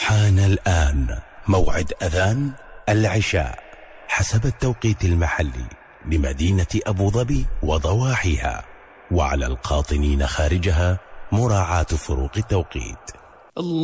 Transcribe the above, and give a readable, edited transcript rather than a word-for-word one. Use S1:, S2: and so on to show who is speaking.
S1: حان الآن موعد أذان العشاء حسب التوقيت المحلي بمدينة أبو ظبي وضواحيها، وعلى القاطنين خارجها مراعاة فروق التوقيت.